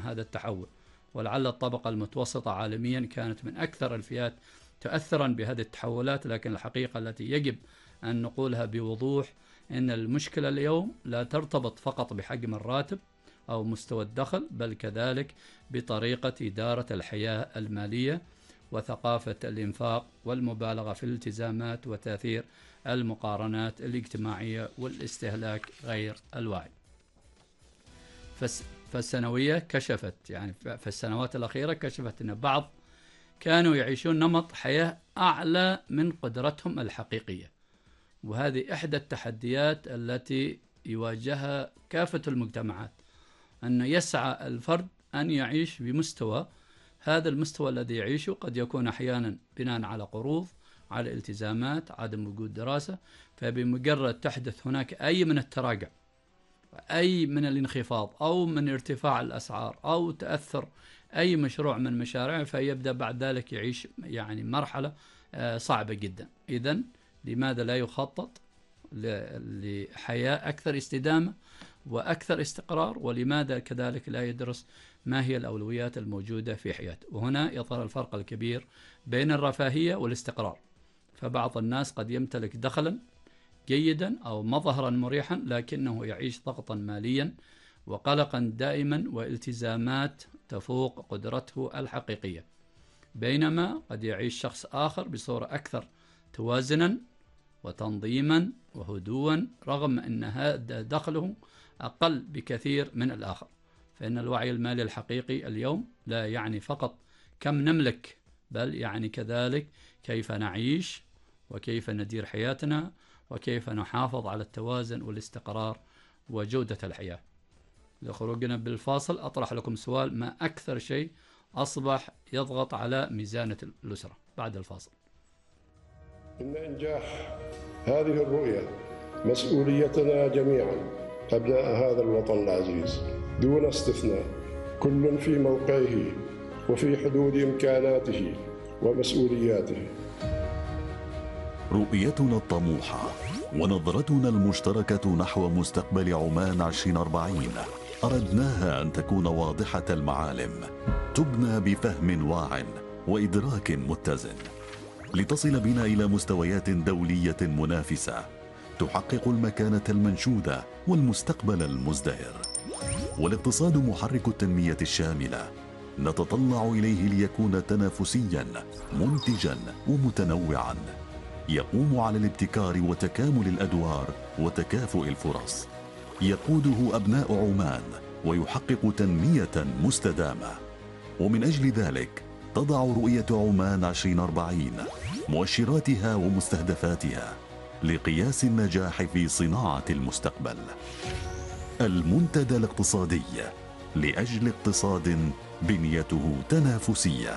هذا التحول. ولعل الطبقة المتوسطة عالميا كانت من أكثر الفئات تأثرا بهذه التحولات، لكن الحقيقة التي يجب أن نقولها بوضوح أن المشكلة اليوم لا ترتبط فقط بحجم الراتب أو مستوى الدخل، بل كذلك بطريقة إدارة الحياة المالية وثقافة الإنفاق والمبالغة في الالتزامات وتأثير المقارنات الاجتماعية والاستهلاك غير الواعي. فالسنوية كشفت، يعني في السنوات الأخيرة كشفت أن بعض كانوا يعيشون نمط حياة أعلى من قدرتهم الحقيقية، وهذه إحدى التحديات التي يواجهها كافة المجتمعات، أن يسعى الفرد أن يعيش بمستوى، هذا المستوى الذي يعيشه قد يكون أحيانا بناء على قروض، على التزامات، عدم وجود دراسة، فبمجرد تحدث هناك أي من التراجع، أي من الانخفاض أو من ارتفاع الأسعار أو تأثر أي مشروع من مشاريعه، فيبدأ بعد ذلك يعيش يعني مرحلة صعبة جدا. إذن لماذا لا يخطط لحياة أكثر استدامة وأكثر استقرار؟ ولماذا كذلك لا يدرس ما هي الأولويات الموجودة في حياته؟ وهنا يظهر الفرق الكبير بين الرفاهية والاستقرار. فبعض الناس قد يمتلك دخلا جيدا أو مظهرا مريحا، لكنه يعيش ضغطا ماليا وقلقا دائما والتزامات تفوق قدرته الحقيقية، بينما قد يعيش شخص آخر بصورة أكثر توازنا وتنظيما وهدوءا، رغم أن هذا دخله أقل بكثير من الآخر. فإن الوعي المالي الحقيقي اليوم لا يعني فقط كم نملك، بل يعني كذلك كيف نعيش وكيف ندير حياتنا وكيف نحافظ على التوازن والاستقرار وجودة الحياة. لخروجنا بالفاصل أطرح لكم سؤال: ما أكثر شيء أصبح يضغط على ميزانة الأسرة؟ بعد الفاصل. إن إنجاح هذه الرؤية مسؤوليتنا جميعا أبناء هذا الوطن العزيز دون استثناء، كل في موقعه وفي حدود إمكاناته ومسؤولياته. رؤيتنا الطموحة ونظرتنا المشتركة نحو مستقبل عمان 2040 أردناها أن تكون واضحة المعالم، تبنى بفهم واع وإدراك متزن، لتصل بنا إلى مستويات دولية منافسة تحقق المكانة المنشودة والمستقبل المزدهر. والاقتصاد محرك التنمية الشاملة نتطلع إليه ليكون تنافسيا منتجا ومتنوعا، يقوم على الابتكار وتكامل الأدوار وتكافؤ الفرص، يقوده أبناء عمان ويحقق تنمية مستدامة. ومن أجل ذلك تضع رؤية عمان 2040 مؤشراتها ومستهدفاتها لقياس النجاح في صناعة المستقبل. المنتدى الاقتصادي لأجل اقتصاد بنيته تنافسية.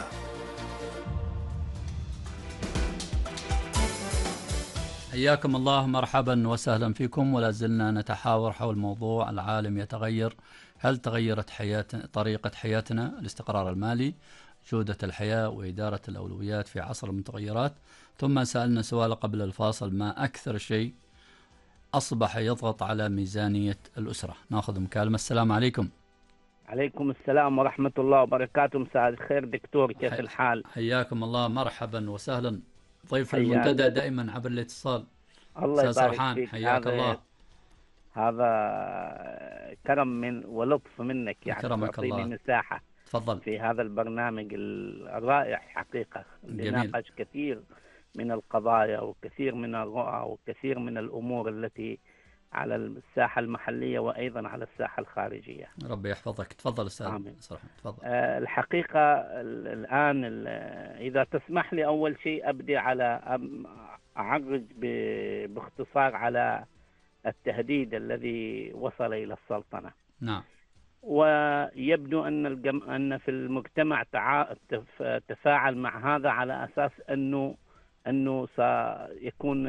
حياكم الله، مرحبا وسهلا فيكم. ولا زلنا نتحاور حول موضوع العالم يتغير. هل تغيرت طريقة حياتنا؟ الاستقرار المالي، جودة الحياة وإدارة الأولويات في عصر المتغيرات. ثم سألنا سؤال قبل الفاصل: ما أكثر شيء أصبح يضغط على ميزانية الأسرة؟ نأخذ مكالمة. السلام عليكم. عليكم السلام ورحمة الله وبركاته. مساء الخير دكتور، كيف الحال؟ حياكم الله، مرحبا وسهلا. ضيف المنتدى دائما عبر الاتصال. الله يبارك فيك. حياك الله. هذا كرم من ولطف منك، يعني تعطيني مساحة تفضل في هذا البرنامج الرائع حقيقة، لناقش كثير من القضايا وكثير من الرؤى وكثير من الأمور التي على الساحة المحلية وأيضا على الساحة الخارجية. ربي يحفظك. تفضل أستاذ. تفضل. الحقيقة الآن إذا تسمح لي، أول شيء أبدي على أعرج باختصار على التهديد الذي وصل إلى السلطنة. نعم. ويبدو أن في المجتمع تفاعل مع هذا على أساس أنه سيكون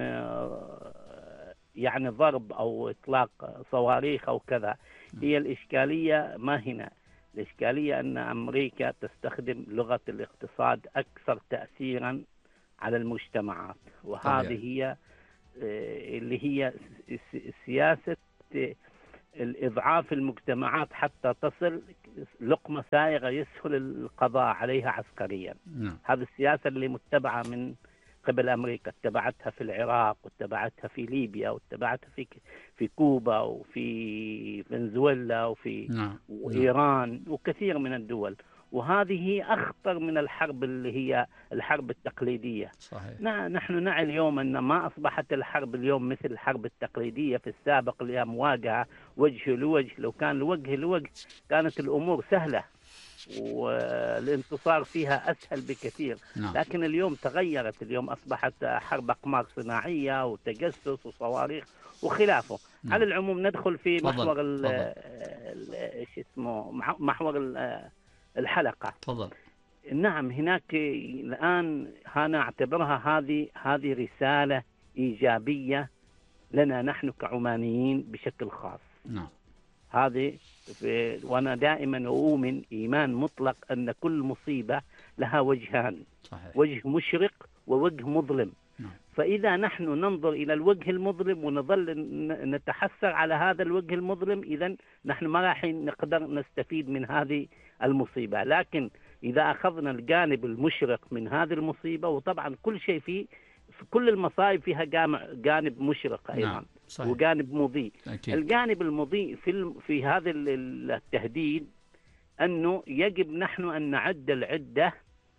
يعني ضرب أو إطلاق صواريخ أو كذا. هي الإشكالية ما هنا. الإشكالية أن أمريكا تستخدم لغة الاقتصاد أكثر تأثيرا على المجتمعات، وهذه هي اللي هي سياسة الإضعاف المجتمعات حتى تصل لقمة سائغة يسهل القضاء عليها عسكريا. هذه السياسة اللي متبعة من قبل أمريكا، اتبعتها في العراق واتبعتها في ليبيا واتبعتها في كوبا وفي فنزويلا وفي وإيران وكثير من الدول. وهذه أخطر من الحرب اللي هي الحرب التقليدية. صحيح. نحن نعي اليوم أن ما أصبحت الحرب اليوم مثل الحرب التقليدية في السابق اللي هي مواجهة وجه لوجه. لو كان الوجه لوجه كانت الأمور سهلة والانتصار فيها أسهل بكثير. لكن اليوم تغيرت، اليوم أصبحت حرب أقمار صناعية وتجسس وصواريخ وخلافه. على العموم ندخل في محور محور الحلقة. تفضل. نعم، هناك الآن أنا أعتبرها هذه رسالة إيجابية لنا نحن كعمانيين بشكل خاص. نعم. هذه وأنا دائما أؤمن إيمان مطلق أن كل مصيبة لها وجهان. صحيح. وجه مشرق ووجه مظلم. نعم. فإذا نحن ننظر إلى الوجه المظلم ونظل نتحسر على هذا الوجه المظلم، إذن نحن ما راح نقدر نستفيد من هذه المصيبة. لكن إذا أخذنا الجانب المشرق من هذه المصيبة، وطبعا كل شيء في كل المصائب فيها جانب مشرق أيضا. نعم. صحيح. وجانب مضيء. أكيد. الجانب المضيء في هذا التهديد أنه يجب نحن أن نعد العدة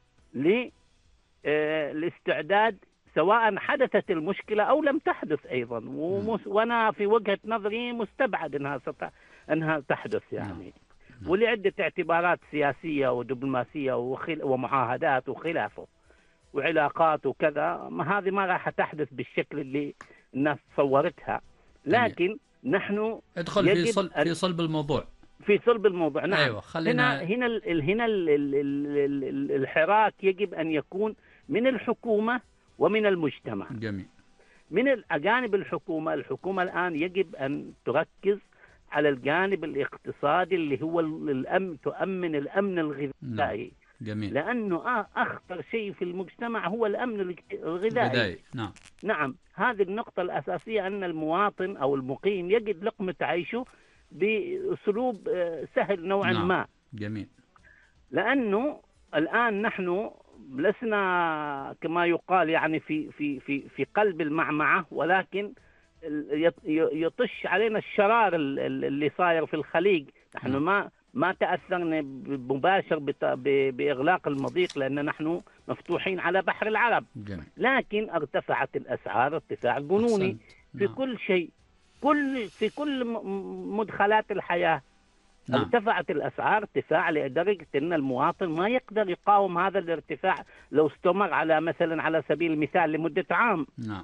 للاستعداد سواء حدثت المشكلة أو لم تحدث أيضا. وأنا في وجهة نظري مستبعد أنها تحدث يعني. ولعدة اعتبارات سياسية ودبلوماسية ومعاهدات وخلافه وعلاقات وكذا، هذه ما راح تحدث بالشكل اللي الناس صورتها. لكن نحن ادخل في صلب الموضوع. في صلب الموضوع. نعم. أيوة. خلينا هنا الحراك يجب أن يكون من الحكومة ومن المجتمع. جميل. من جانب الحكومة الآن يجب أن تركز على الجانب الاقتصادي اللي هو تؤمن الأمن الغذائي. جميل. لأنه أخطر شيء في المجتمع هو الأمن الغذائي. نعم. نعم. هذه النقطة الأساسية، أن المواطن أو المقيم يجد لقمة عيشه بأسلوب سهل نوعا ما. جميل. لأنه الآن نحن لسنا كما يقال يعني في قلب المعمعة، ولكن يطش علينا الشرار اللي صاير في الخليج. نحن ما تأثرنا مباشر بإغلاق المضيق لأن نحن مفتوحين على بحر العرب. جميل. لكن ارتفعت الأسعار ارتفاع جنوني في كل شيء، في كل مدخلات الحياة. ارتفعت الأسعار ارتفاع لدرجة أن المواطن ما يقدر يقاوم هذا الارتفاع لو استمر على سبيل المثال لمدة عام. نعم.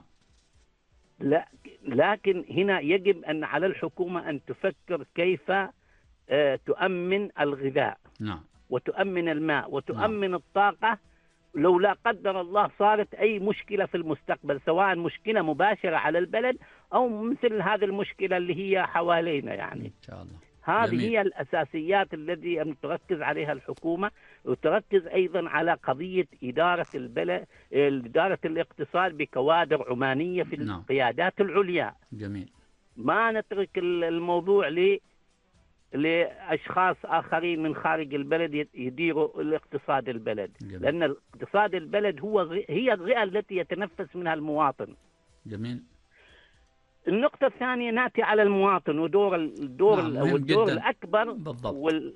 لكن هنا يجب أن على الحكومة أن تفكر كيف تؤمن الغذاء. نعم. وتؤمن الماء وتؤمن الطاقة لو لا قدر الله صارت أي مشكلة في المستقبل، سواء مشكلة مباشرة على البلد أو مثل هذه المشكلة اللي هي حوالينا يعني. إن شاء الله. هذه جميل. هي الأساسيات التي أن تركز عليها الحكومة، وتركز أيضا على قضية إدارة البلد، إدارة الاقتصاد بكوادر عمانية في القيادات العليا. جميل. ما نترك الموضوع لأشخاص آخرين من خارج البلد يديروا الاقتصاد البلد. جميل. لأن الاقتصاد البلد هي الرئة التي يتنفس منها المواطن. جميل. النقطة الثانية نأتي على المواطن ودور الأكبر بالضبط.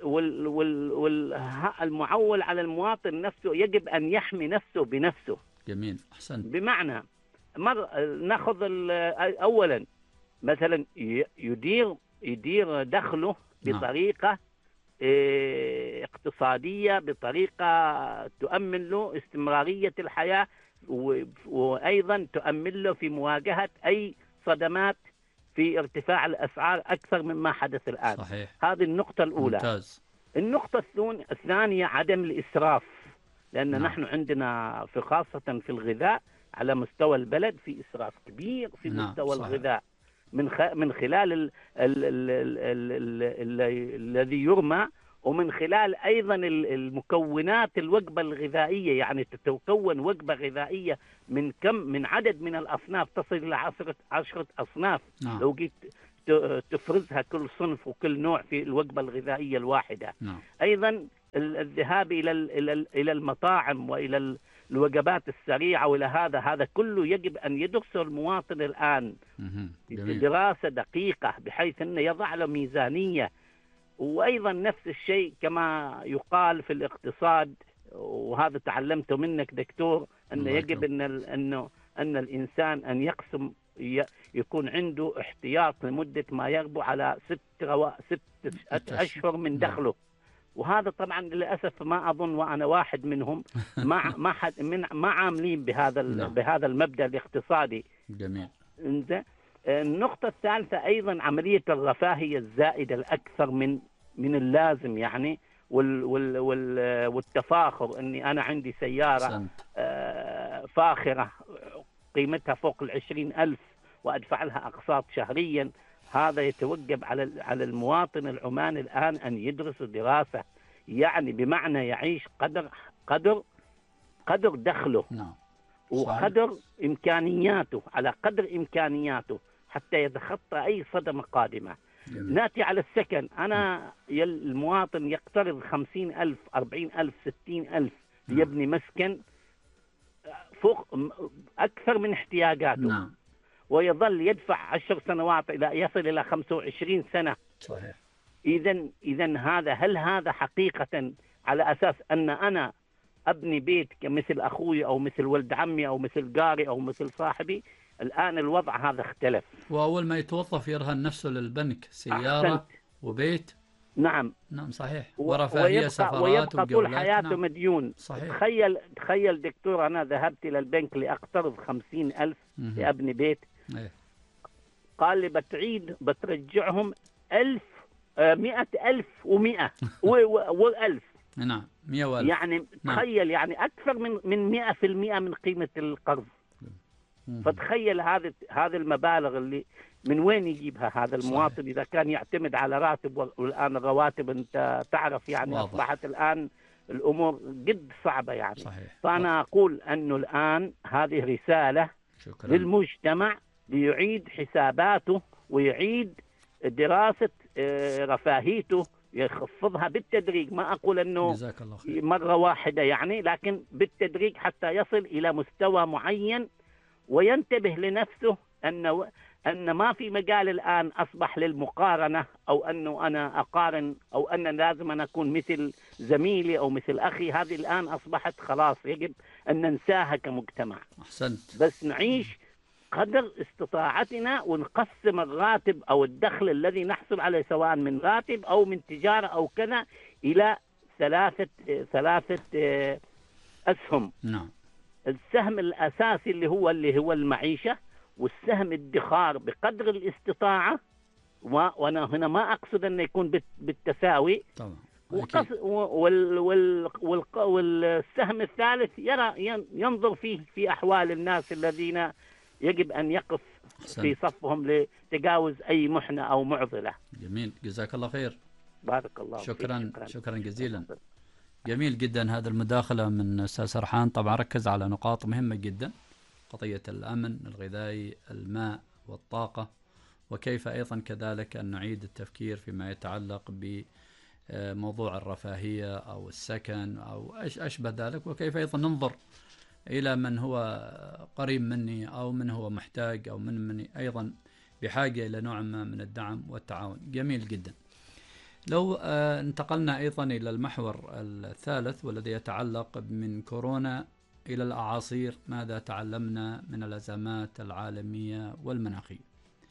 والمعول على المواطن نفسه يجب أن يحمي نفسه بنفسه. جميل. أحسنت. بمعنى نأخذ أولا مثلا يدير دخله بطريقة اقتصادية، بطريقة تؤمن له استمرارية الحياة، وأيضا تؤمن له في مواجهة أي صدمات في ارتفاع الأسعار أكثر مما حدث الآن. صحيح. هذه النقطة الأولى. ممتاز. النقطة الثانية عدم الإسراف، لأن نحن عندنا خاصة في الغذاء على مستوى البلد في إسراف كبير في مستوى الغذاء من خلال الذي يرمى، ومن خلال أيضا المكونات الوجبة الغذائية. يعني تتكون وجبة غذائية من عدد من الأصناف تصل إلى 10 أصناف. لو جيت تفرزها كل صنف وكل نوع في الوجبة الغذائية الواحدة. أيضا الذهاب إلى المطاعم وإلى الوجبات السريعة وإلى هذا كله يجب أن يدرسه المواطن الآن دراسة دقيقة بحيث أنه يضع له ميزانية. وأيضا نفس الشيء كما يقال في الاقتصاد، وهذا تعلمته منك دكتور، أن يجب أن الإنسان أن يقسم، يكون عنده احتياط لمدة ما يربو على 6 أشهر من دخله. وهذا طبعا للأسف ما أظن وأنا واحد منهم ما عاملين بهذا المبدأ الاقتصادي. جميل. النقطة الثالثة أيضا عملية الرفاهية الزائدة الأكثر من اللازم، يعني والتفاخر أني أنا عندي سيارة فاخرة قيمتها فوق 20,000 وأدفع لها أقساط شهريا. هذا يتوجب على المواطن العماني الآن أن يدرس دراسة، يعني بمعنى يعيش قدر دخله وقدر إمكانياته، على قدر إمكانياته حتى يتخطى أي صدمة قادمة. ناتي على السكن، أنا المواطن يقترض 50,000 40,000 60,000 ليبني مسكن فوق أكثر من احتياجاته. ويظل يدفع 10 سنوات إلى يصل إلى 25 سنة. صحيح. إذن هل هذا حقيقة على أساس أن أنا أبني بيت كمثل أخوي أو مثل ولد عمي أو مثل جاري أو مثل صاحبي؟ الآن الوضع هذا اختلف. وأول ما يتوظف يرهن نفسه للبنك، سيارة وبيت. نعم صحيح. ورفاهية سفرات ويبقى طول حياته مديون. صحيح. تخيل دكتور، أنا ذهبت إلى البنك لأقترض 50,000 لأبني بيت. قال لي بترجعهم 100,000 و100 و1000. نعم 100 و1000. يعني تخيل يعني أكثر من 100% من قيمة القرض. فتخيل هذه المبالغ اللي من وين يجيبها هذا المواطن إذا كان يعتمد على راتب. والآن الرواتب أنت تعرف يعني واضح. أصبحت الآن الأمور جد صعبة يعني. صحيح. فأنا أقول أنه الآن هذه رسالة للمجتمع ليعيد حساباته ويعيد دراسة رفاهيته، يخفضها بالتدريج. ما أقول أنه مرة واحدة يعني، لكن بالتدريج حتى يصل إلى مستوى معين، وينتبه لنفسه أن ما في مجال الآن أصبح للمقارنة، أو أنه أنا أقارن، أو أن لازم أن أكون مثل زميلي أو مثل أخي. هذه الآن أصبحت خلاص يجب أن ننساها كمجتمع. أحسنت. بس نعيش قدر استطاعتنا ونقسم الراتب أو الدخل الذي نحصل عليه سواء من راتب أو من تجارة أو كذا إلى ثلاثة أسهم. نعم. السهم الأساسي اللي هو المعيشة، والسهم الادخار بقدر الاستطاعة. وأنا هنا ما أقصد أن يكون بالتساوي طبعا. والسهم الثالث ينظر فيه في أحوال الناس الذين يجب أن يقف في صفهم لتجاوز أي محنة أو معضلة. جميل، جزاك الله خير. بارك الله فيك. شكرا جزيلا. جميل جدا هذا المداخلة من أستاذ سرحان. طبعا ركز على نقاط مهمة جدا، قضية الأمن الغذائي، الماء والطاقة، وكيف أيضا كذلك أن نعيد التفكير فيما يتعلق بموضوع الرفاهية أو السكن أو أشبه ذلك، وكيف أيضا ننظر إلى من هو قريب مني أو من هو محتاج أو مني أيضا بحاجة إلى نوع ما من الدعم والتعاون. جميل جدا. لو انتقلنا أيضا إلى المحور الثالث والذي يتعلق من كورونا إلى الأعاصير، ماذا تعلمنا من الأزمات العالمية والمناخية؟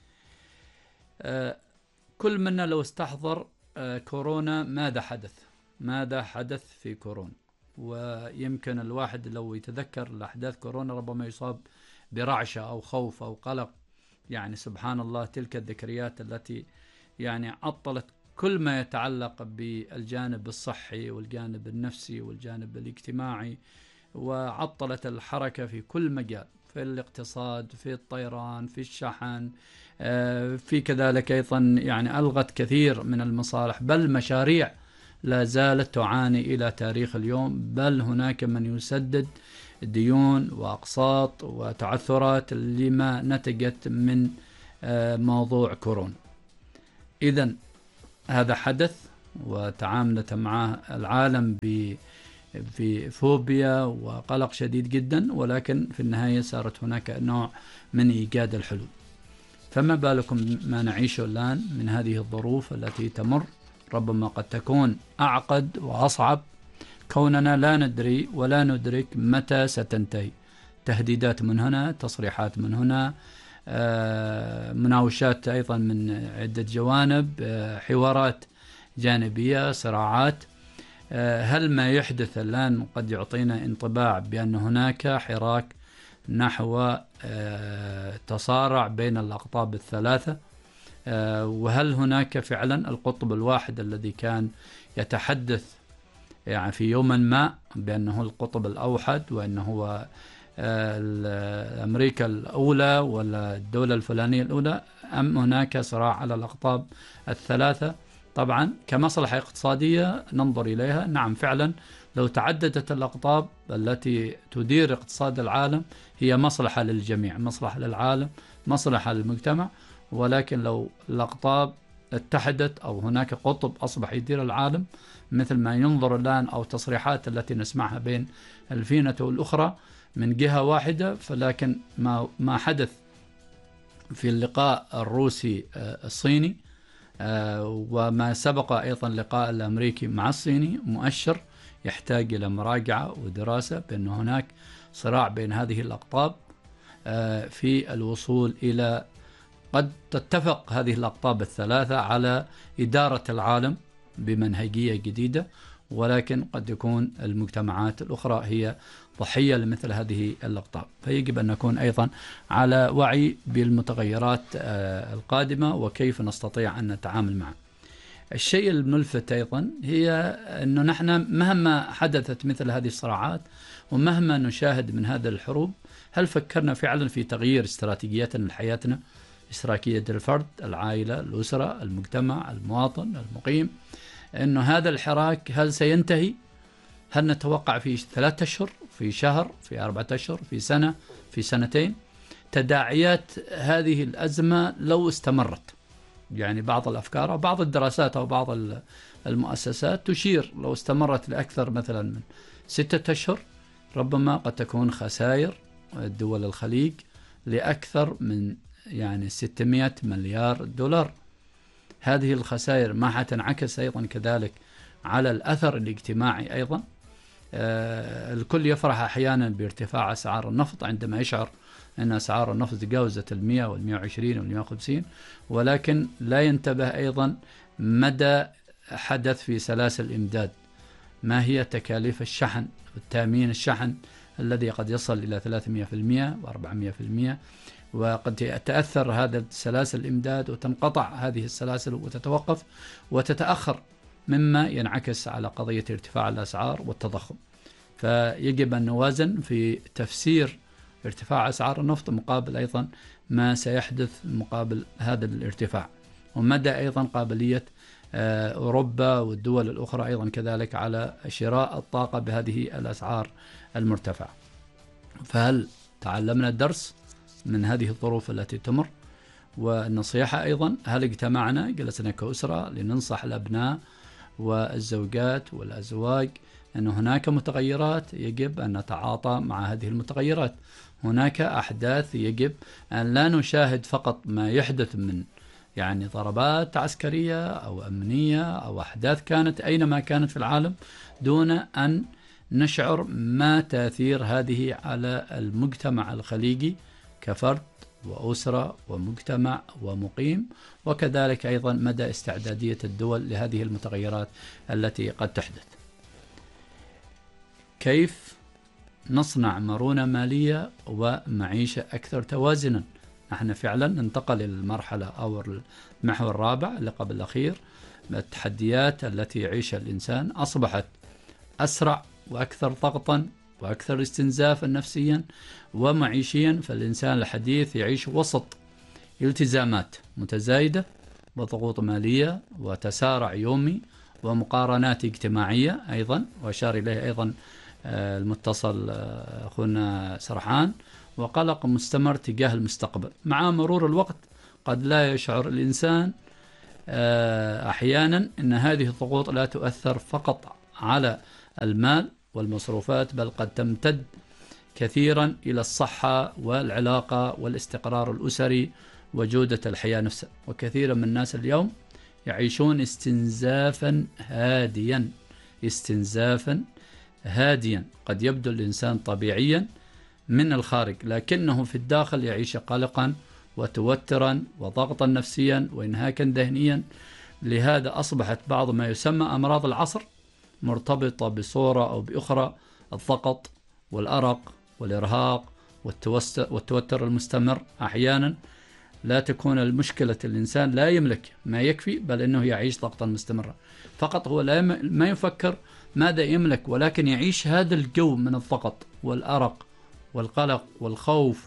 كل منا لو استحضر كورونا ماذا حدث في كورونا، ويمكن الواحد لو يتذكر الأحداث كورونا ربما يصاب برعشة أو خوف أو قلق. يعني سبحان الله تلك الذكريات التي يعني عطلت كل ما يتعلق بالجانب الصحي والجانب النفسي والجانب الاجتماعي، وعطلت الحركة في كل مجال، في الاقتصاد، في الطيران، في الشحن، في كذلك أيضا يعني ألغت كثير من المصالح، بل مشاريع لا زالت تعاني إلى تاريخ اليوم، بل هناك من يسدد ديون وأقساط وتعثرات لما نتجت من موضوع كورونا. إذن هذا حدث وتعاملت معه العالم بفوبيا وقلق شديد جدا، ولكن في النهاية صارت هناك نوع من إيجاد الحلول. فما بالكم ما نعيشه الآن من هذه الظروف التي تمر، ربما قد تكون أعقد وأصعب، كوننا لا ندري ولا ندرك متى ستنتهي. تهديدات من هنا، تصريحات من هنا، مناوشات أيضا من عدة جوانب، حوارات جانبية، صراعات. هل ما يحدث الآن قد يعطينا انطباع بأن هناك حراك نحو تصارع بين الأقطاب الثلاثة؟ وهل هناك فعلا القطب الواحد الذي كان يتحدث يعني في يوم ما بأنه القطب الأوحد، وأنه هو أمريكا الأولى ولا الدولة الفلانية الأولى، أم هناك صراع على الأقطاب الثلاثة؟ طبعا كمصلحة اقتصادية ننظر إليها، نعم فعلا لو تعددت الأقطاب التي تدير اقتصاد العالم هي مصلحة للجميع، مصلحة للعالم، مصلحة للمجتمع. ولكن لو الأقطاب اتحدت أو هناك قطب أصبح يدير العالم مثل ما ينظر الآن أو تصريحات التي نسمعها بين الفينة والأخرى من جهة واحدة، فلكن ما حدث في اللقاء الروسي الصيني وما سبق أيضا اللقاء الأمريكي مع الصيني مؤشر يحتاج إلى مراجعة ودراسة، بأن هناك صراع بين هذه الأقطاب في الوصول إلى، قد تتفق هذه الأقطاب الثلاثة على إدارة العالم بمنهجية جديدة، ولكن قد يكون المجتمعات الأخرى هي ضحية لمثل هذه الأقطاب. فيجب أن نكون أيضا على وعي بالمتغيرات القادمة وكيف نستطيع أن نتعامل معها. الشيء الملفت أيضا هي أنه نحن مهما حدثت مثل هذه الصراعات ومهما نشاهد من هذه الحروب، هل فكرنا فعلا في تغيير استراتيجياتنا لحياتنا، استراتيجية الفرد، العائلة، الأسرة، المجتمع، المواطن، المقيم؟ أنه هذا الحراك هل سينتهي؟ هل نتوقع في 3 أشهر، في شهر، في 4 أشهر، في سنة، في سنتين؟ تداعيات هذه الأزمة لو استمرت، يعني بعض الأفكار أو بعض الدراسات أو بعض المؤسسات تشير لو استمرت لأكثر مثلا من 6 أشهر ربما قد تكون خسائر دول الخليج لأكثر من يعني 600 مليار دولار. هذه الخسائر ما حتنعكس أيضا كذلك على الأثر الاجتماعي أيضا. الكل يفرح أحيانا بارتفاع أسعار النفط عندما يشعر أن أسعار النفط تجاوزت 100 وال120 وال150، ولكن لا ينتبه أيضا مدى حدث في سلاسل الإمداد. ما هي تكاليف الشحن والتأمين الشحن الذي قد يصل إلى 300% و400%، وقد يتأثر هذا سلاسل الإمداد وتنقطع هذه السلاسل وتتوقف وتتأخر، مما ينعكس على قضية ارتفاع الأسعار والتضخم. فيجب أن نوازن في تفسير ارتفاع أسعار النفط مقابل أيضا ما سيحدث مقابل هذا الارتفاع، ومدى أيضا قابلية أوروبا والدول الأخرى أيضا كذلك على شراء الطاقة بهذه الأسعار المرتفعة. فهل تعلمنا الدرس من هذه الظروف التي تمر؟ والنصيحة أيضا، هل اجتمعنا جلسنا كأسرة لننصح الأبناء والزوجات والأزواج أن هناك متغيرات يجب أن نتعاطى مع هذه المتغيرات؟ هناك أحداث يجب أن لا نشاهد فقط ما يحدث من يعني ضربات عسكرية أو أمنية أو أحداث كانت أينما كانت في العالم دون أن نشعر ما تأثير هذه على المجتمع الخليجي كفرد وأسرة ومجتمع ومقيم، وكذلك أيضا مدى استعدادية الدول لهذه المتغيرات التي قد تحدث. كيف نصنع مرونة مالية ومعيشة أكثر توازنا؟ نحن فعلا ننتقل للمرحلة أو المحور الرابع اللي قبل الأخير. التحديات التي يعيشها الإنسان أصبحت أسرع وأكثر ضغطا وأكثر استنزافا نفسيا ومعيشيا. فالإنسان الحديث يعيش وسط التزامات متزايدة وضغوط مالية وتسارع يومي ومقارنات اجتماعية أيضا، وأشار إليه أيضا المتصل أخونا سرحان، وقلق مستمر تجاه المستقبل. مع مرور الوقت قد لا يشعر الإنسان أحيانا أن هذه الضغوط لا تؤثر فقط على المال والمصروفات، بل قد تمتد كثيرا إلى الصحة والعلاقة والاستقرار الأسري وجودة الحياة نفسها. وكثيرا من الناس اليوم يعيشون استنزافا هاديا. قد يبدو الإنسان طبيعيا من الخارج، لكنه في الداخل يعيش قلقا وتوترا وضغطا نفسيا وإنهاكا ذهنيا. لهذا أصبحت بعض ما يسمى أمراض العصر مرتبطة بصورة أو بأخرى: الضغط والأرق والإرهاق والتوتر المستمر. أحيانا لا تكون المشكلة الإنسان لا يملك ما يكفي، بل أنه يعيش ضغطا مستمرا. فقط هو ما يفكر ماذا يملك، ولكن يعيش هذا الجو من الضغط والأرق والقلق والخوف،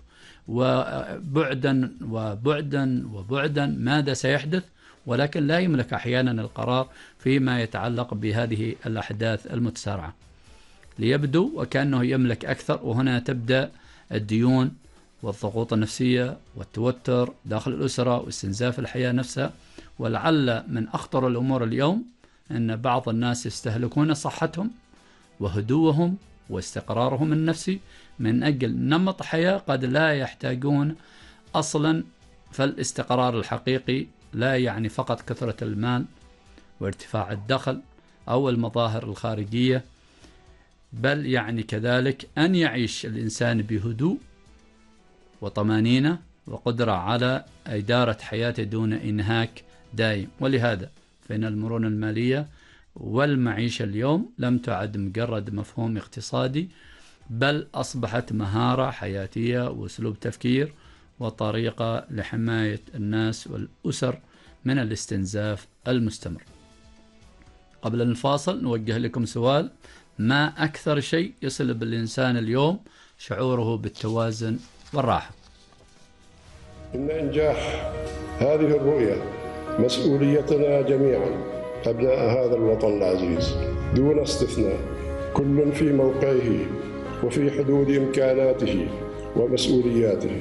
وبعدا ماذا سيحدث، ولكن لا يملك أحيانا القرار فيما يتعلق بهذه الأحداث المتسارعة، ليبدو وكأنه يملك أكثر. وهنا تبدأ الديون والضغوط النفسية والتوتر داخل الأسرة واستنزاف الحياة نفسها. ولعل من أخطر الأمور اليوم أن بعض الناس يستهلكون صحتهم وهدوءهم واستقرارهم النفسي من أجل نمط حياة قد لا يحتاجون أصلا. فالاستقرار الحقيقي لا يعني فقط كثرة المال وارتفاع الدخل أو المظاهر الخارجية، بل يعني كذلك أن يعيش الإنسان بهدوء وطمأنينة وقدرة على إدارة حياته دون إنهاك دائم. ولهذا فإن المرونة المالية والمعيشة اليوم لم تعد مجرد مفهوم اقتصادي، بل أصبحت مهارة حياتية وأسلوب تفكير وطريقة لحماية الناس والأسر من الاستنزاف المستمر. قبل الفاصل نوجه لكم سؤال: ما أكثر شيء يصل بالإنسان اليوم شعوره بالتوازن والراحة؟ إن إنجاح هذه الرؤية مسؤوليتنا جميعا أبناء هذا الوطن العزيز دون استثناء، كل في موقعه وفي حدود إمكاناته ومسؤولياته.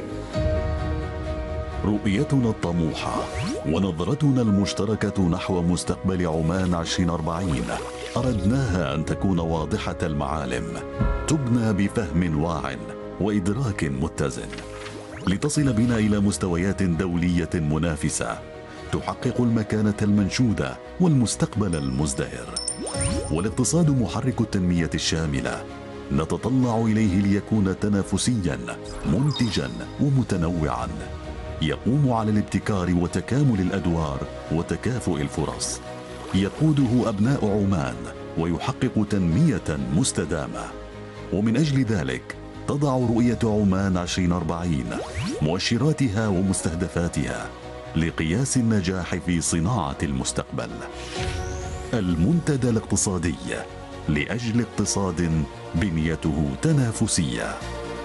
رؤيتنا الطموحة ونظرتنا المشتركة نحو مستقبل عمان 2040 أردناها أن تكون واضحة المعالم، تبنى بفهم واع وإدراك متزن، لتصل بنا إلى مستويات دولية منافسة تحقق المكانة المنشودة والمستقبل المزدهر. والاقتصاد محرك التنمية الشاملة نتطلع إليه ليكون تنافسيا منتجا ومتنوعا، يقوم على الابتكار وتكامل الأدوار وتكافؤ الفرص، يقوده أبناء عمان ويحقق تنمية مستدامة. ومن أجل ذلك تضع رؤية عمان 2040 مؤشراتها ومستهدفاتها لقياس النجاح في صناعة المستقبل. المنتدى الاقتصادي لأجل اقتصاد بنيته تنافسية.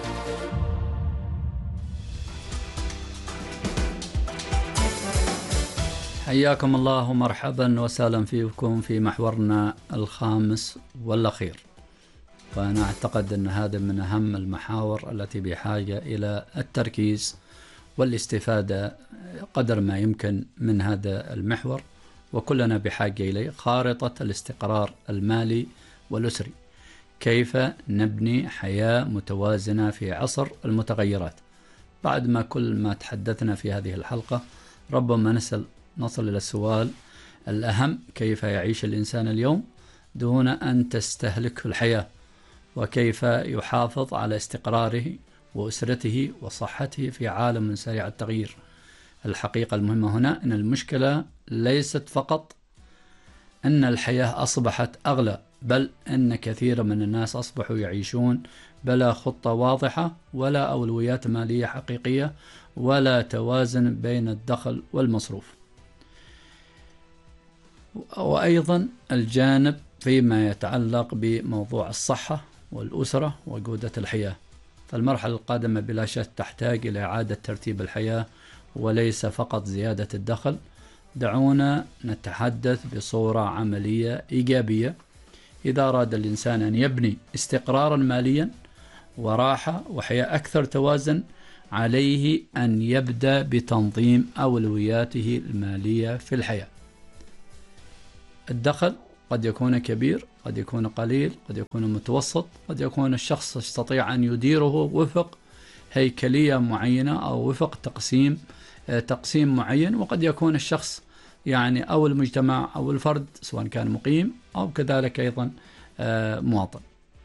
حياكم الله ومرحبا وسهلا فيكم في محورنا الخامس والأخير. وأنا أعتقد أن هذا من أهم المحاور التي بحاجة إلى التركيز والاستفادة قدر ما يمكن من هذا المحور، وكلنا بحاجة إليه: خارطة الاستقرار المالي والأسري. كيف نبني حياة متوازنة في عصر المتغيرات؟ بعد ما كل ما تحدثنا في هذه الحلقة ربما نصل إلى السؤال الأهم: كيف يعيش الإنسان اليوم دون أن تستهلكه الحياة؟ وكيف يحافظ على استقراره وأسرته وصحته في عالم سريع التغيير؟ الحقيقة المهمة هنا أن المشكلة ليست فقط أن الحياة أصبحت أغلى، بل أن كثير من الناس أصبحوا يعيشون بلا خطة واضحة ولا أولويات مالية حقيقية ولا توازن بين الدخل والمصروف. وأيضا الجانب فيما يتعلق بموضوع الصحة والأسرة وجودة الحياة. فالمرحلة القادمة بلا شك تحتاج إلى إعادة ترتيب الحياة وليس فقط زيادة الدخل. دعونا نتحدث بصورة عملية إيجابية. إذا أراد الإنسان أن يبني استقرارا ماليا وراحة وحياة أكثر توازن، عليه أن يبدأ بتنظيم أولوياته المالية في الحياة. الدخل قد يكون كبير، قد يكون قليل، قد يكون متوسط، قد يكون الشخص يستطيع أن يديره وفق هيكلية معينة أو وفق تقسيم معين، وقد يكون الشخص يعني أو المجتمع أو الفرد سواء كان مقيم أو كذلك أيضا مواطن.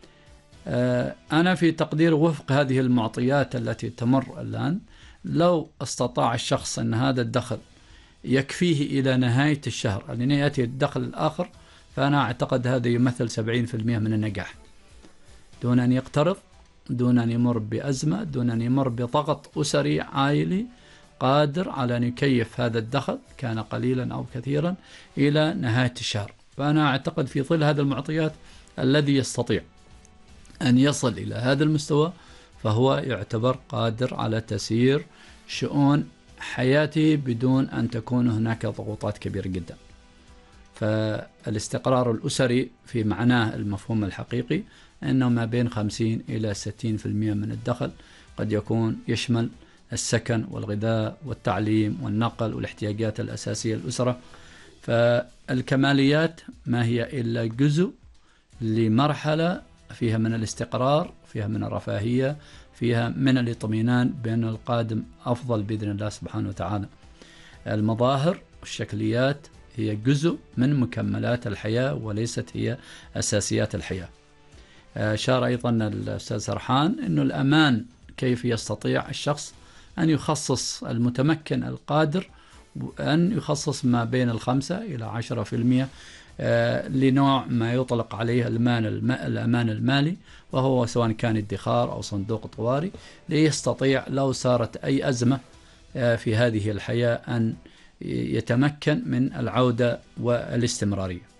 أنا في تقدير وفق هذه المعطيات التي تمر الآن، لو استطاع الشخص أن هذا الدخل يكفيه إلى نهاية الشهر لأن يأتي الدخل الآخر، فأنا أعتقد هذا يمثل 70% من النجاح، دون أن يقترض، دون أن يمر بأزمة، دون أن يمر بضغط أسري عائلي، قادر على أن يكيف هذا الدخل كان قليلا أو كثيرا إلى نهاية الشهر. فأنا أعتقد في ظل هذه المعطيات الذي يستطيع أن يصل إلى هذا المستوى فهو يعتبر قادر على تسيير شؤون حياته بدون أن تكون هناك ضغوطات كبيرة جدا. فالاستقرار الأسري في معناه المفهوم الحقيقي أنه ما بين 50 إلى 60% من الدخل قد يكون يشمل السكن والغذاء والتعليم والنقل والاحتياجات الأساسية للأسرة. فالكماليات ما هي إلا جزء لمرحلة فيها من الاستقرار، فيها من الرفاهية، فيها من الاطمئنان بأن القادم أفضل بإذن الله سبحانه وتعالى. المظاهر والشكليات هي جزء من مكملات الحياة وليست هي أساسيات الحياة. أشار أيضا الأستاذ سرحان أنه الأمان كيف يستطيع الشخص أن يخصص المتمكن القادر أن يخصص ما بين 5 إلى 10% لنوع ما يطلق عليه الأمان المالي، وهو سواء كان ادخار أو صندوق طوارئ، ليستطيع لو صارت أي أزمة في هذه الحياة أن يتمكن من العودة والاستمرارية.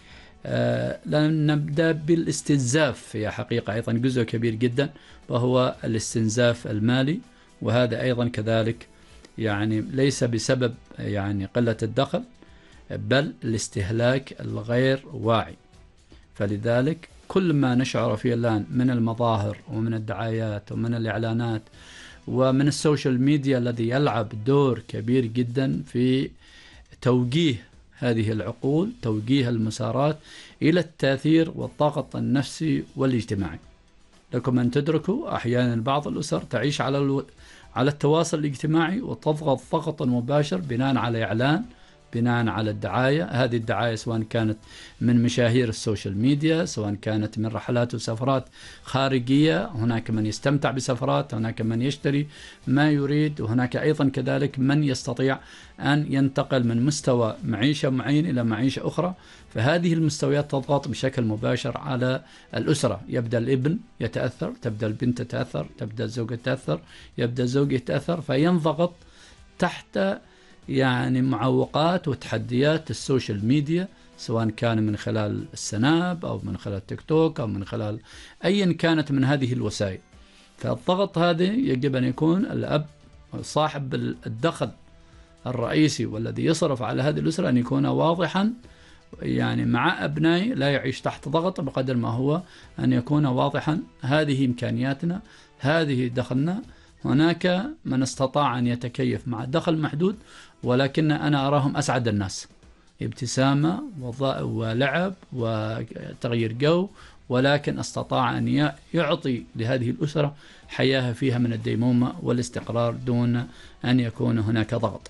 نبدأ بالاستنزاف، هي حقيقة أيضا جزء كبير جدا وهو الاستنزاف المالي، وهذا أيضا كذلك يعني ليس بسبب يعني قلة الدخل بل الاستهلاك الغير واعي. فلذلك كل ما نشعر فيه الآن من المظاهر ومن الدعايات ومن الإعلانات ومن السوشيال ميديا الذي يلعب دور كبير جدا في توجيه هذه العقول، توجيه المسارات إلى التأثير والضغط النفسي والاجتماعي. لكم أن تدركوا أحيانا بعض الأسر تعيش على التواصل الاجتماعي وتضغط ضغطا مباشر بناء على إعلان، بناء على الدعاية. هذه الدعاية سواء كانت من مشاهير السوشيال ميديا، سواء كانت من رحلات وسفرات خارجية، هناك من يستمتع بسفرات، هناك من يشتري ما يريد، وهناك أيضا كذلك من يستطيع أن ينتقل من مستوى معيشة معين إلى معيشة أخرى. فهذه المستويات تضغط بشكل مباشر على الأسرة. يبدأ الابن يتأثر، تبدأ البنت تتأثر، تبدأ الزوجة تتأثر، يبدأ الزوج يتأثر، فينضغط تحت يعني معوقات وتحديات السوشيال ميديا، سواء كان من خلال السناب أو من خلال تيك توك أو من خلال أيا كانت من هذه الوسائل. فالضغط هذا يجب أن يكون الأب صاحب الدخل الرئيسي والذي يصرف على هذه الأسرة أن يكون واضحا يعني مع أبنائه، لا يعيش تحت ضغط بقدر ما هو أن يكون واضحا هذه إمكانياتنا، هذه دخلنا. هناك من استطاع أن يتكيف مع دخل محدود، ولكن أنا أراهم أسعد الناس، ابتسامة ولعب وتغيير جو، ولكن استطاع أن يعطي لهذه الأسرة حياة فيها من الديمومة والاستقرار دون أن يكون هناك ضغط.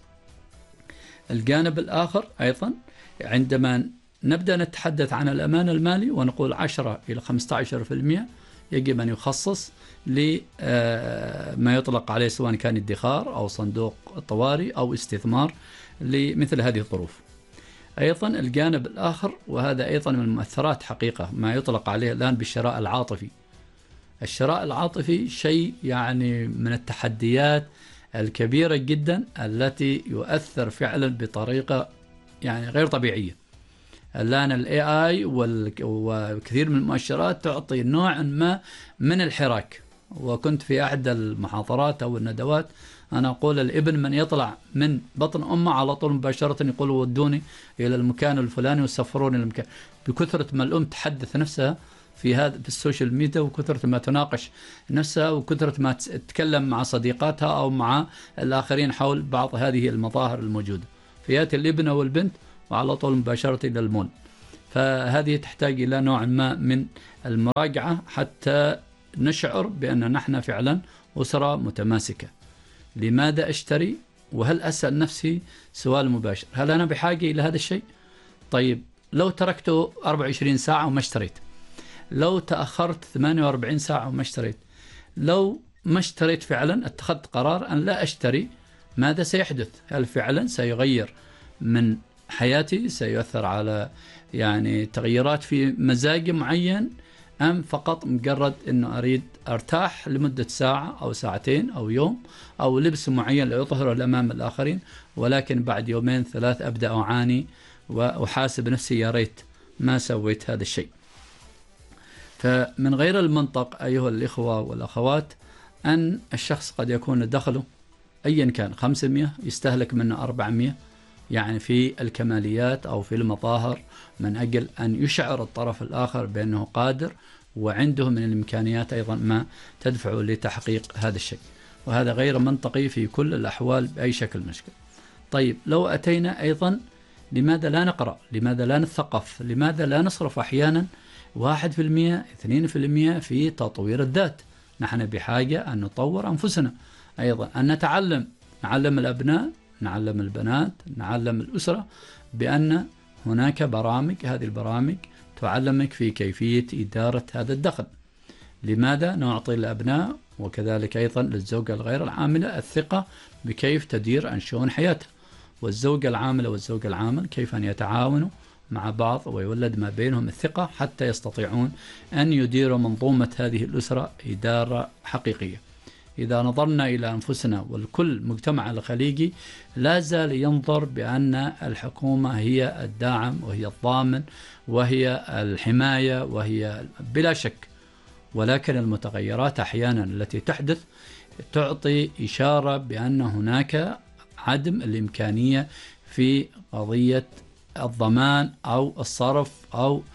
الجانب الآخر أيضا عندما نبدأ نتحدث عن الأمان المالي ونقول 10 إلى 15% يجب أن يخصص لما يطلق عليه سواء كان ادخار أو صندوق طوارئ أو استثمار لمثل هذه الظروف. أيضا الجانب الآخر، وهذا أيضا من المؤثرات حقيقة، ما يطلق عليه الآن بالشراء العاطفي. الشراء العاطفي شيء يعني من التحديات الكبيرة جدا التي يؤثر فعلا بطريقة يعني غير طبيعية. الآن ال AI وكثير من المؤشرات تعطي نوع ما من الحراك. وكنت في أحد المحاضرات أو الندوات أنا أقول الابن من يطلع من بطن أمه على طول مباشرة يقول ودوني إلى المكان الفلاني وسفروني المكان، بكثرة ما الأم تحدث نفسها في السوشيال ميديا، وكثرة ما تناقش نفسها، وكثرة ما تتكلم مع صديقاتها أو مع الآخرين حول بعض هذه المظاهر الموجودة. فيأتي الابن أو البنت وعلى طول مباشرة إلى المول. فهذه تحتاج إلى نوع ما من المراجعة حتى نشعر بأن نحن فعلا أسرة متماسكة. لماذا أشتري؟ وهل أسأل نفسي سؤال مباشر، هل أنا بحاجة إلى هذا الشيء؟ طيب لو تركته 24 ساعة وما اشتريت، لو تأخرت 48 ساعة وما اشتريت، لو ما اشتريت فعلا، اتخذت قرار أن لا أشتري، ماذا سيحدث؟ هل فعلا سيغير من حياتي، سيؤثر على يعني تغيرات في مزاج معين، أم فقط مجرد أنه أريد أرتاح لمدة ساعة أو ساعتين أو يوم، أو لبس معين ليظهره أمام الآخرين، ولكن بعد يومين ثلاث أبدأ أعاني وأحاسب نفسي يا ريت ما سويت هذا الشيء. فمن غير المنطق أيها الإخوة والأخوات أن الشخص قد يكون دخله أيا كان 500 يستهلك منه 400 يعني في الكماليات أو في المظاهر، من أجل أن يشعر الطرف الآخر بأنه قادر وعنده من الإمكانيات أيضا ما تدفعه لتحقيق هذا الشيء، وهذا غير منطقي في كل الأحوال بأي شكل مشكل. طيب لو أتينا أيضا، لماذا لا نقرأ؟ لماذا لا نثقف؟ لماذا لا نصرف أحيانا 1% 2% في تطوير الذات؟ نحن بحاجة أن نطور أنفسنا أيضا، أن نعلم الأبناء، نعلم البنات، نعلم الأسرة بأن هناك برامج، هذه البرامج تعلمك في كيفية إدارة هذا الدخل. لماذا نعطي الأبناء وكذلك أيضا للزوجة الغير العاملة الثقة بكيف تدير شؤون حياتها، والزوجة العاملة والزوج العامل كيف أن يتعاونوا مع بعض ويولد ما بينهم الثقة حتى يستطيعون أن يديروا منظومة هذه الأسرة إدارة حقيقية. إذا نظرنا إلى أنفسنا والكل مجتمع الخليجي لا زال ينظر بأن الحكومة هي الداعم وهي الضامن وهي الحماية وهي بلا شك، ولكن المتغيرات أحيانا التي تحدث تعطي إشارة بأن هناك عدم الإمكانية في قضية الضمان أو الصرف أو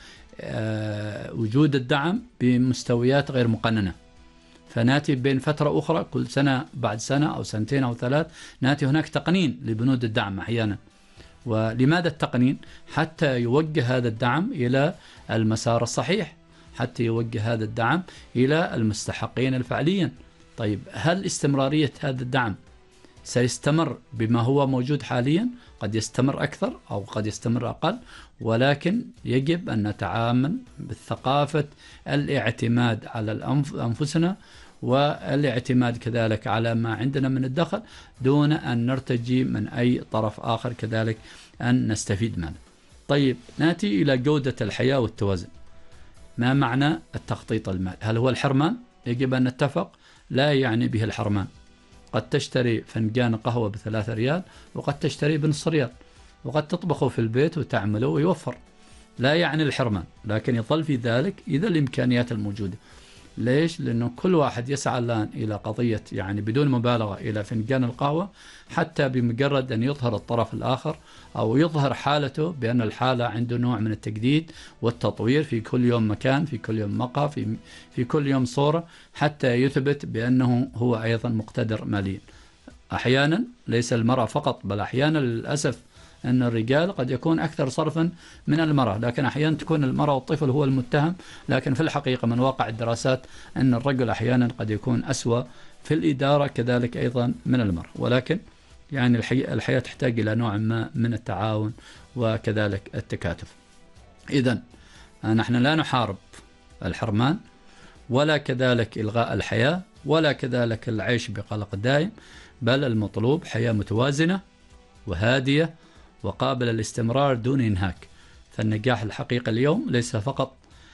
وجود الدعم بمستويات غير مقننة. فناتي بين فترة أخرى كل سنة بعد سنة أو سنتين أو ثلاث ناتي هناك تقنين لبنود الدعم أحيانا. ولماذا التقنين؟ حتى يوجه هذا الدعم إلى المسار الصحيح، حتى يوجه هذا الدعم إلى المستحقين الفعليا. طيب هل استمرارية هذا الدعم سيستمر بما هو موجود حاليا؟ قد يستمر أكثر أو قد يستمر أقل، ولكن يجب أن نتعامل بالثقافة الاعتماد على أنفسنا والاعتماد كذلك على ما عندنا من الدخل دون أن نرتجي من أي طرف آخر كذلك أن نستفيد منه. طيب نأتي إلى جودة الحياة والتوازن. ما معنى التخطيط المالي؟ هل هو الحرمان؟ يجب أن نتفق لا يعني به الحرمان. قد تشتري فنجان قهوة ب3 ريال وقد تشتري ب0.5 ريال، وقد تطبخه في البيت وتعمله ويوفر، لا يعني الحرمان، لكن يظل في ذلك إذا الإمكانيات الموجودة. ليش؟ لأنه كل واحد يسعى الآن إلى قضية يعني بدون مبالغة إلى فنجان القهوة، حتى بمجرد أن يظهر الطرف الآخر أو يظهر حالته بأن الحالة عنده نوع من التجديد والتطوير في كل يوم مكان، في كل يوم مقهى، في كل يوم صورة، حتى يثبت بأنه هو أيضا مقتدر ماليا. أحيانا ليس المرأة فقط، بل أحيانا للأسف أن الرجال قد يكون أكثر صرفا من المرأة، لكن أحيانا تكون المرأة والطفل هو المتهم، لكن في الحقيقة من واقع الدراسات أن الرجل أحيانا قد يكون أسوأ في الإدارة كذلك أيضا من المرأة. ولكن يعني الحياة تحتاج إلى نوع ما من التعاون وكذلك التكاتف. إذن نحن لا نحارب الحرمان ولا كذلك إلغاء الحياة ولا كذلك العيش بقلق دائم، بل المطلوب حياة متوازنة وهادية وقابلة للاستمرار دون إنهاك. فالنجاح الحقيقي اليوم ليس فقط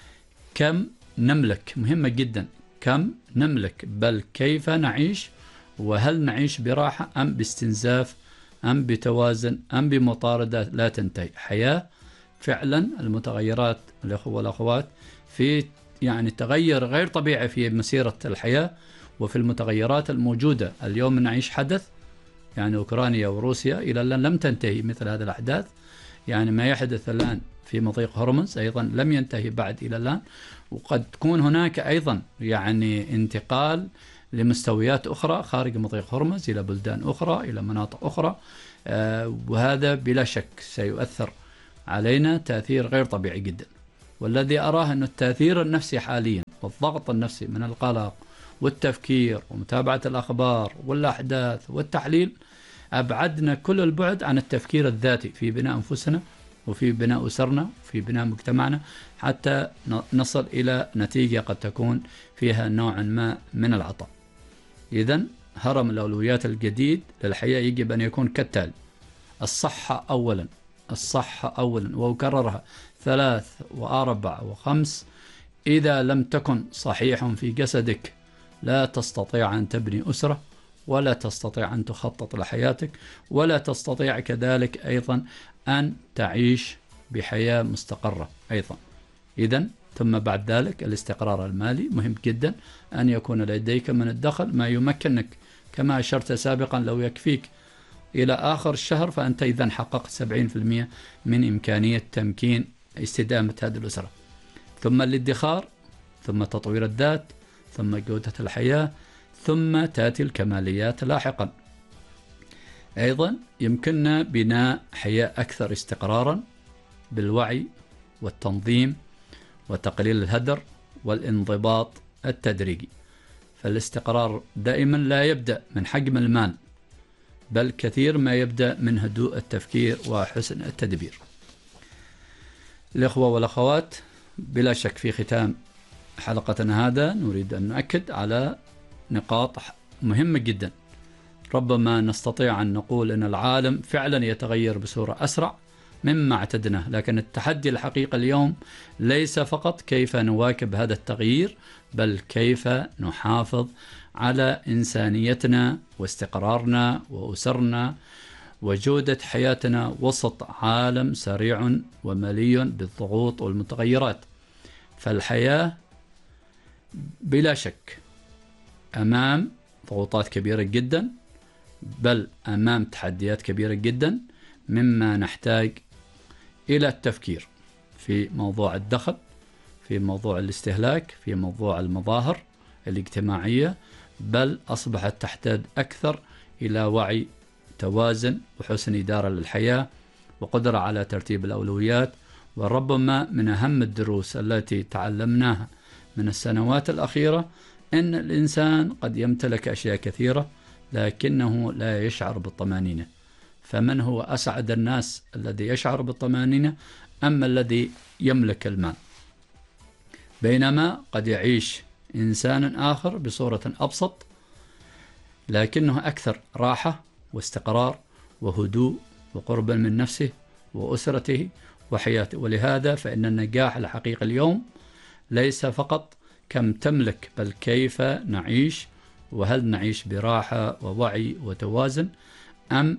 كم نملك، مهمة جدا كم نملك، بل كيف نعيش، وهل نعيش براحة أم باستنزاف أم بتوازن أم بمطاردة لا تنتهي. حياة فعلا المتغيرات الأخوة والأخوات في يعني تغير غير طبيعي في مسيرة الحياة وفي المتغيرات الموجودة. اليوم نعيش حدث يعني أوكرانيا وروسيا إلى الآن لم تنتهي مثل هذه الأحداث، يعني ما يحدث الآن في مضيق هرمز أيضا لم ينتهي بعد إلى الآن، وقد تكون هناك أيضا يعني انتقال لمستويات أخرى خارج مضيق هرمز إلى بلدان أخرى إلى مناطق أخرى، وهذا بلا شك سيؤثر علينا تأثير غير طبيعي جدا. والذي أراه أن التأثير النفسي حاليا والضغط النفسي من القلق والتفكير ومتابعة الأخبار والأحداث والتحليل أبعدنا كل البعد عن التفكير الذاتي في بناء أنفسنا وفي بناء أسرنا وفي بناء مجتمعنا، حتى نصل إلى نتيجة قد تكون فيها نوعا ما من العطاء. إذن هرم الأولويات الجديد للحياة يجب أن يكون كالتالي: الصحة أولا، الصحة أولا، وأكررها 3 و4 و5. إذا لم تكن صحيح في جسدك لا تستطيع أن تبني أسرة، ولا تستطيع أن تخطط لحياتك، ولا تستطيع كذلك أيضا أن تعيش بحياة مستقرة أيضا. إذن ثم بعد ذلك الاستقرار المالي مهم جدا، أن يكون لديك من الدخل ما يمكنك، كما أشرت سابقا لو يكفيك إلى آخر الشهر فأنت إذن حققت 70% من إمكانية تمكين استدامة هذه الأسرة. ثم الادخار، ثم تطوير الذات، ثم جودة الحياة، ثم تأتي الكماليات لاحقا. أيضا يمكننا بناء حياة أكثر استقرارا بالوعي والتنظيم وتقليل الهدر والانضباط التدريجي. فالاستقرار دائما لا يبدأ من حجم المال، بل كثير ما يبدأ من هدوء التفكير وحسن التدبير. الإخوة والأخوات، بلا شك في ختام حلقتنا هذا نريد أن نؤكد على نقاط مهمة جدا. ربما نستطيع أن نقول أن العالم فعلا يتغير بصورة أسرع مما اعتدناه، لكن التحدي الحقيقي اليوم ليس فقط كيف نواكب هذا التغيير، بل كيف نحافظ على إنسانيتنا واستقرارنا وأسرنا وجودة حياتنا وسط عالم سريع ومليء بالضغوط والمتغيرات. فالحياة بلا شك أمام ضغوطات كبيرة جدا، بل أمام تحديات كبيرة جدا، مما نحتاج إلى التفكير في موضوع الدخل، في موضوع الاستهلاك، في موضوع المظاهر الاجتماعية، بل أصبحت تحتاج أكثر إلى وعي، توازن، وحسن إدارة للحياة، وقدرة على ترتيب الأولويات. وربما من أهم الدروس التي تعلمناها من السنوات الأخيرة أن الإنسان قد يمتلك أشياء كثيرة لكنه لا يشعر بالطمأنينة. فمن هو أسعد الناس؟ الذي يشعر بالطمأنينة أما الذي يملك المال؟ بينما قد يعيش إنسان آخر بصورة أبسط لكنه أكثر راحة واستقرار وهدوء وقربا من نفسه وأسرته وحياته. ولهذا فإن النجاح الحقيقي اليوم ليس فقط كم تملك، بل كيف نعيش، وهل نعيش براحة ووعي وتوازن، أم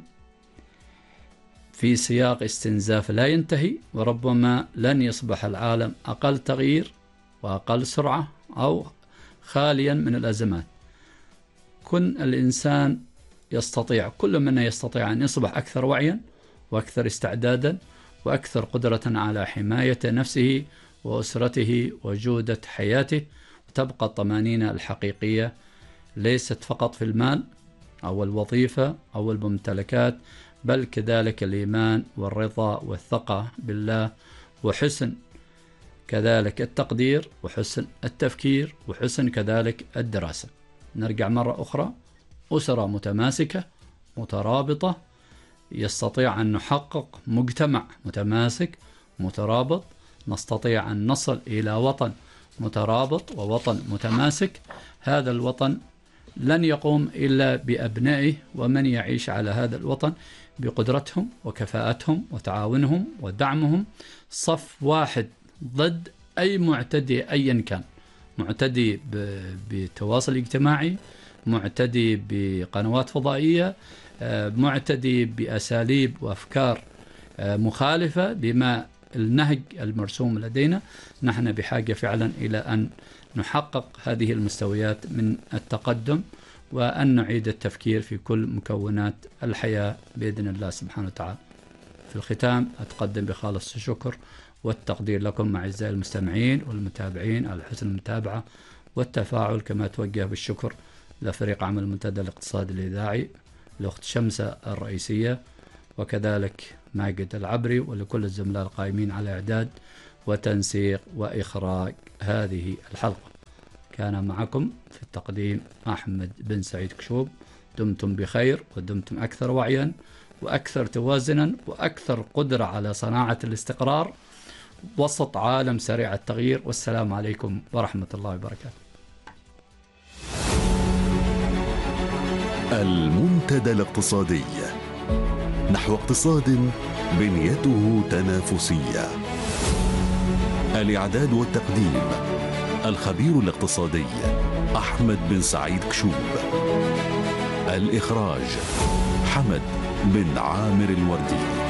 في سياق استنزاف لا ينتهي. وربما لن يصبح العالم أقل تغيير وأقل سرعة أو خاليا من الأزمات. كن الإنسان يستطيع، كل منا يستطيع أن يصبح أكثر وعيا وأكثر استعدادا وأكثر قدرة على حماية نفسه وأسرته وجودة حياته، وتبقى الطمأنينة الحقيقية ليست فقط في المال أو الوظيفة أو الممتلكات، بل كذلك الإيمان والرضا والثقة بالله، وحسن كذلك التقدير، وحسن التفكير، وحسن كذلك الدراسة. نرجع مرة أخرى: أسرة متماسكة مترابطة يستطيع أن نحقق مجتمع متماسك مترابط، نستطيع أن نصل إلى وطن مترابط ووطن متماسك. هذا الوطن لن يقوم إلا بأبنائه ومن يعيش على هذا الوطن بقدرتهم وكفاءتهم وتعاونهم ودعمهم، صف واحد ضد أي معتدي أيا كان، معتدي بالتواصل الاجتماعي، معتدي بقنوات فضائية، معتدي بأساليب وأفكار مخالفة بما النهج المرسوم لدينا. نحن بحاجة فعلا إلى أن نحقق هذه المستويات من التقدم، وأن نعيد التفكير في كل مكونات الحياة بإذن الله سبحانه وتعالى. في الختام أتقدم بخالص الشكر والتقدير لكم أعزائي المستمعين والمتابعين على حسن المتابعة والتفاعل، كما توجه بالشكر لفريق عمل المنتدى الاقتصادي الإذاعي، الأخت شمسة الرئيسية، وكذلك ماجد العبري، ولكل الزملاء القائمين على إعداد وتنسيق وإخراج هذه الحلقة. كان معكم في التقديم أحمد بن سعيد كشوب. دمتم بخير ودمتم أكثر وعيا وأكثر توازنا وأكثر قدرة على صناعة الاستقرار وسط عالم سريع التغيير. والسلام عليكم ورحمة الله وبركاته. المنتدى الاقتصادي نحو اقتصاد بنيته تنافسية. الإعداد والتقديم الخبير الاقتصادي أحمد بن سعيد كشوب. الإخراج حمد بن عامر الوردي.